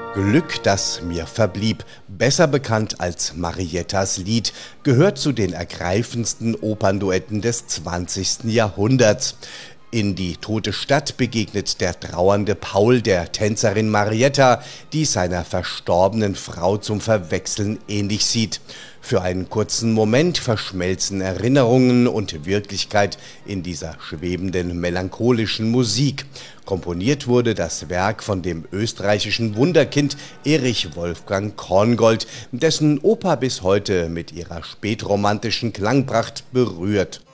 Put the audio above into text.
Glück, das mir verblieb, besser bekannt als Mariettas Lied, gehört zu den ergreifendsten Opernduetten des 20. Jahrhunderts. In Die tote Stadt begegnet der trauernde Paul der Tänzerin Marietta, die seiner verstorbenen Frau zum Verwechseln ähnlich sieht. Für einen kurzen Moment verschmelzen Erinnerungen und Wirklichkeit in dieser schwebenden, melancholischen Musik. Komponiert wurde das Werk von dem österreichischen Wunderkind Erich Wolfgang Korngold, dessen Oper bis heute mit ihrer spätromantischen Klangpracht berührt.